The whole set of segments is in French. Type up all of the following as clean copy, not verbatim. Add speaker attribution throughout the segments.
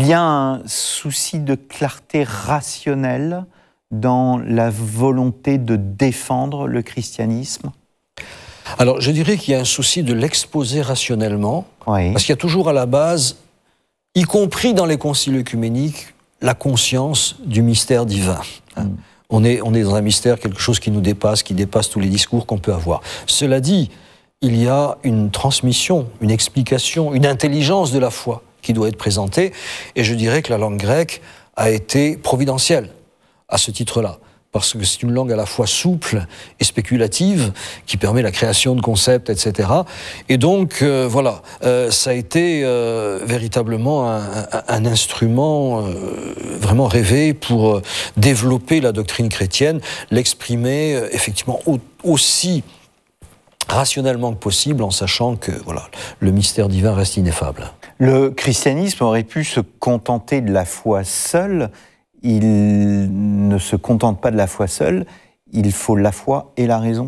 Speaker 1: Il y a un souci de clarté rationnelle dans la volonté de défendre le christianisme?
Speaker 2: Alors, je dirais qu'il y a un souci de l'exposer rationnellement,
Speaker 1: Oui.
Speaker 2: parce qu'il y a toujours à la base, y compris dans les conciles œcuméniques, la conscience du mystère divin. On est dans un mystère, quelque chose qui nous dépasse, qui dépasse tous les discours qu'on peut avoir. Cela dit, il y a une transmission, une explication, une intelligence de la foi qui doit être présentée, et je dirais que la langue grecque a été providentielle à ce titre-là, parce que c'est une langue à la fois souple et spéculative, qui permet la création de concepts, etc. Et donc, voilà, ça a été véritablement un instrument vraiment rêvé pour développer la doctrine chrétienne, l'exprimer effectivement aussi rationnellement que possible, en sachant que voilà, le mystère divin reste ineffable.
Speaker 1: Le christianisme aurait pu se contenter de la foi seule. Il ne se contente pas de la foi seule, il faut la foi et la raison.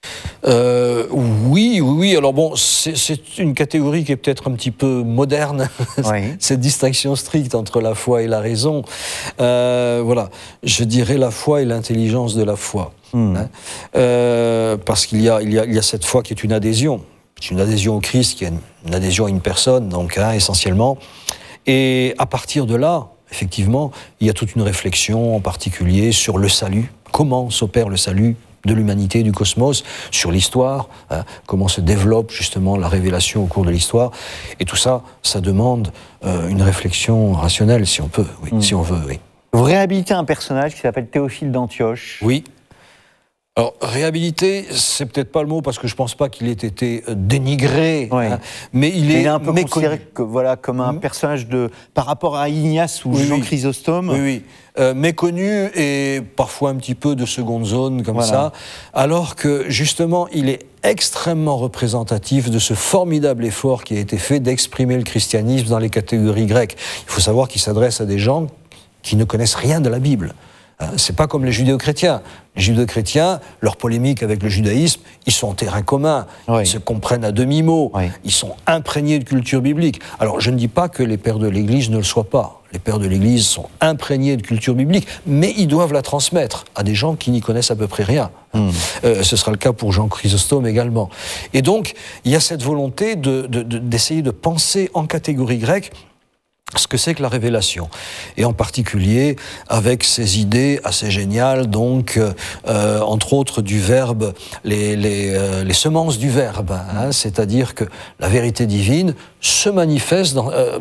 Speaker 2: Oui. Alors bon, c'est une catégorie qui est peut-être un petit peu moderne,
Speaker 1: Oui.
Speaker 2: cette distinction stricte entre la foi et la raison. Voilà, je dirais la foi et l'intelligence de la foi. Parce qu'il y a cette foi qui est une adhésion. C'est une adhésion au Christ, qui est une adhésion à une personne, donc essentiellement. Et à partir de là, effectivement, il y a toute une réflexion, en particulier sur le salut. Comment s'opère le salut de l'humanité, du cosmos, sur l'histoire, comment se développe justement la révélation au cours de l'histoire. Et tout ça, ça demande une réflexion rationnelle, si on peut, si on veut, oui.
Speaker 1: Vous réhabilitez un personnage qui s'appelle Théophile d'Antioche.
Speaker 2: Oui. Alors, réhabilité, c'est peut-être pas le mot, parce que je pense pas qu'il ait été dénigré, mais il est
Speaker 1: un peu considéré comme un personnage par rapport à Ignace ou Jean Chrysostome.
Speaker 2: Oui. Méconnu et parfois un petit peu de seconde zone, comme ça, alors que justement, il est extrêmement représentatif de ce formidable effort qui a été fait d'exprimer le christianisme dans les catégories grecques. Il faut savoir qu'il s'adresse à des gens qui ne connaissent rien de la Bible. C'est pas comme les judéo-chrétiens. Les judéo-chrétiens, leur polémique avec le judaïsme, ils sont en terrain commun, ils se comprennent à demi-mot, ils sont imprégnés de culture biblique. Alors je ne dis pas que les pères de l'Église ne le soient pas. Les pères de l'Église sont imprégnés de culture biblique, mais ils doivent la transmettre à des gens qui n'y connaissent à peu près rien. Ce sera le cas pour Jean Chrysostome également. Et donc, il y a cette volonté d'essayer de penser en catégorie grecque ce que c'est que la révélation, et en particulier avec ces idées assez géniales, donc entre autres du verbe, les semences du verbe, c'est-à-dire que la vérité divine se manifeste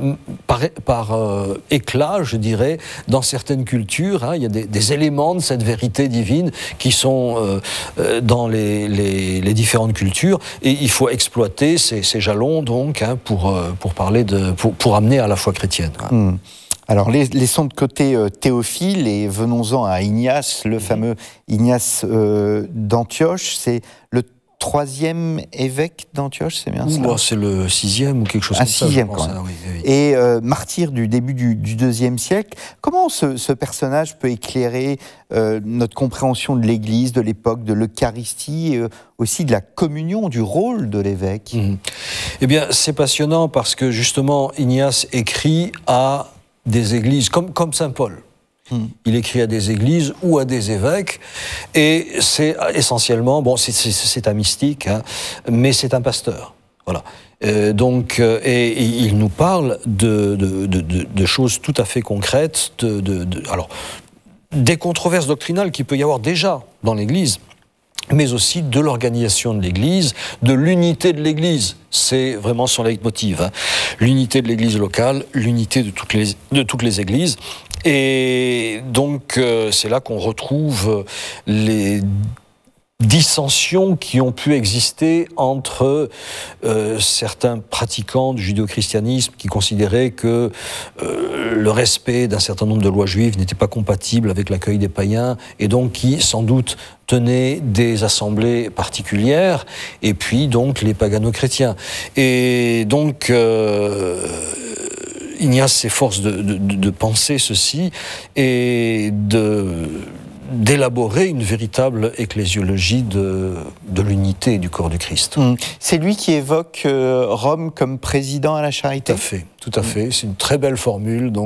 Speaker 2: par éclat, je dirais, dans certaines cultures. Il y a des éléments de cette vérité divine qui sont dans les différentes cultures, et il faut exploiter ces jalons donc pour parler pour amener à la foi chrétienne.
Speaker 1: Alors, laissons de côté Théophile et venons-en à Ignace, le fameux Ignace d'Antioche. C'est le 3e évêque d'Antioche, c'est bien ça?
Speaker 2: C'est le 6e ou quelque chose comme ça.
Speaker 1: 6e, quand même. Et martyr du début du 2e siècle. Comment ce personnage peut éclairer notre compréhension de l'Église, de l'époque, de l'Eucharistie, et aussi de la communion, du rôle de l'évêque?
Speaker 2: Eh bien, c'est passionnant parce que justement, Ignace écrit à des églises, comme saint Paul. Il écrit à des églises ou à des évêques, et c'est essentiellement, c'est un mystique, mais c'est un pasteur. Voilà. Et il nous parle de choses tout à fait concrètes, alors, des controverses doctrinales qu'il peut y avoir déjà dans l'Église, mais aussi de l'organisation de l'Église, de l'unité de l'Église. C'est vraiment son leitmotiv. L'unité de l'Église locale, l'unité de toutes les Églises. Et donc, c'est là qu'on retrouve les dissensions qui ont pu exister entre certains pratiquants du judéo-christianisme qui considéraient que le respect d'un certain nombre de lois juives n'était pas compatible avec l'accueil des païens, et donc qui, sans doute, tenaient des assemblées particulières, et puis donc les pagano-chrétiens. Et donc Ignace s'efforce de penser ceci et d'élaborer une véritable ecclésiologie de l'unité du corps du Christ.
Speaker 1: C'est lui qui évoque Rome comme président à la charité?
Speaker 2: Tout à fait. C'est une très belle formule. Donc